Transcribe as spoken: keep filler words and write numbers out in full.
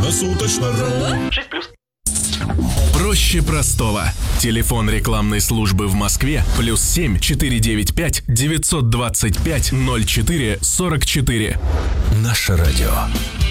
Круглосуточно. шесть плюс. Проще простого. Телефон рекламной службы в Москве плюс семь четыре девять пять девятьсот двадцать пять ноль четыре сорок четыре. Наше радио.